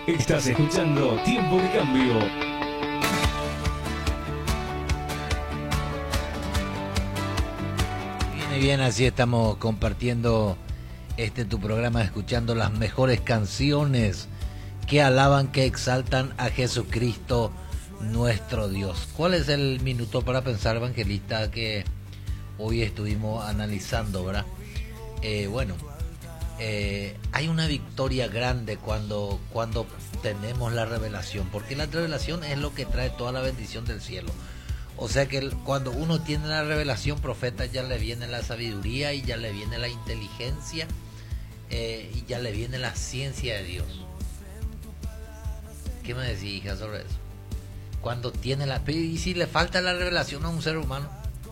Estás escuchando Tiempo de Cambio. Viene bien, así estamos compartiendo tu programa, escuchando las mejores canciones que alaban, que exaltan a Jesucristo nuestro Dios. ¿Cuál es el minuto para pensar, evangelista, que hoy estuvimos analizando, verdad? Hay una victoria grande cuando tenemos la revelación, porque la revelación es lo que trae toda la bendición del cielo. O sea que cuando uno tiene la revelación profeta, ya le viene la sabiduría, y ya le viene la inteligencia, y ya le viene la ciencia de Dios. ¿Qué me decís, hija, sobre eso? Cuando tiene y si le falta la revelación a un ser humano,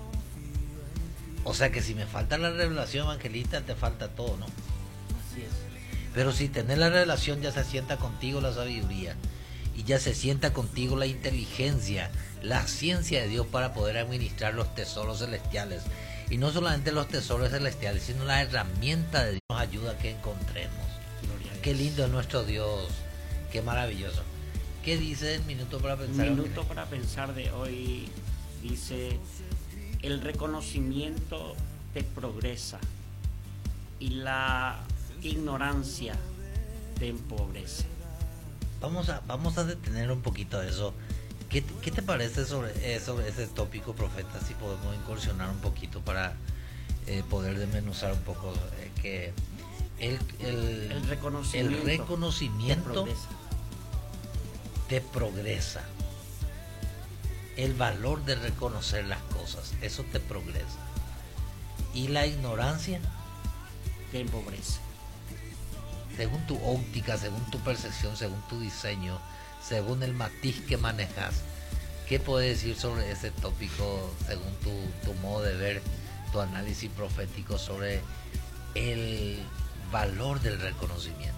o sea que si me falta la revelación, evangelista, te falta todo, ¿no? Así es. Pero si tenés la revelación, ya se sienta contigo la sabiduría, y ya se sienta contigo la inteligencia, la ciencia de Dios, para poder administrar los tesoros celestiales. Y no solamente los tesoros celestiales, sino la herramienta de Dios nos ayuda a que encontremos. Qué lindo es nuestro Dios, qué maravilloso. ¿Qué dice el minuto para pensar? El minuto para pensar de hoy dice: el reconocimiento te progresa y la ignorancia te empobrece. Vamos a detener un poquito eso. ¿Qué te parece sobre ese tópico, profeta? Si podemos incursionar un poquito para poder desmenuzar un poco que el reconocimiento te progresa. El valor de reconocer las cosas, eso te progresa. Y la ignorancia te empobrece. Según tu óptica, según tu percepción, según tu diseño, según el matiz que manejas. ¿Qué puedes decir sobre ese tópico, según tu modo de ver, tu análisis profético sobre el valor del reconocimiento?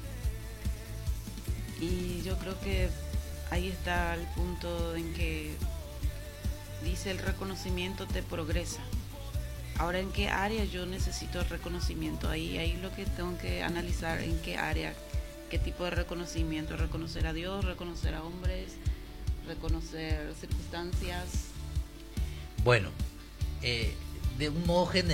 Y yo creo que ahí está el punto en que dice: el reconocimiento te progresa. Ahora, ¿en qué área yo necesito el reconocimiento? Ahí lo que tengo que analizar, en qué área, qué tipo de reconocimiento: reconocer a Dios, reconocer a hombres, reconocer circunstancias. Bueno, de un modo general,